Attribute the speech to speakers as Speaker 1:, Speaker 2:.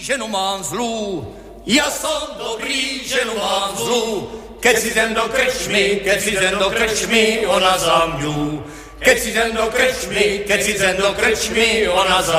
Speaker 1: ženu mám zlú. Ja som dobrý, ženu mám zlú. Keď si idem do krčmy, ona za mňu. Keď si idem do krčmy, ona za